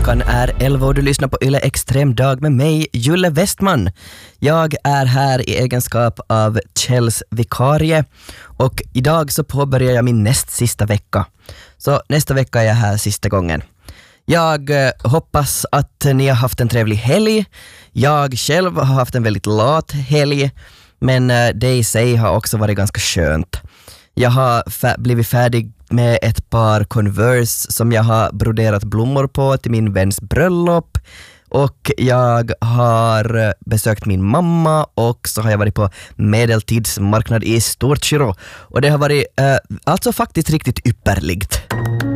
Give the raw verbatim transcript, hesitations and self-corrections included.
Klockan är elva och du lyssnar på Yle Extrem dag med mig, Julle Westman. Jag är här i egenskap av Kjells vikarie och idag så påbörjar jag min näst sista vecka. Så nästa vecka är jag här sista gången. Jag eh, hoppas att ni har haft en trevlig helg. Jag själv har haft en väldigt lat helg, men eh, det i sig har också varit ganska skönt. Jag har fa- blivit färdig med ett par Converse som jag har broderat blommor på till min väns bröllop. Och jag har besökt min mamma och så har jag varit på medeltidsmarknad i Storkyrå. Och det har varit eh, alltså faktiskt riktigt ypperligt.